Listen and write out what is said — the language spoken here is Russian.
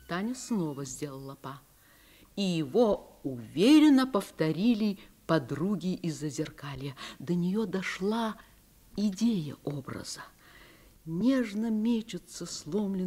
Таня снова сделала па. И его уверенно повторили подруги из Зазеркалья. До нее дошла идея образа. Нежно мечется сломленный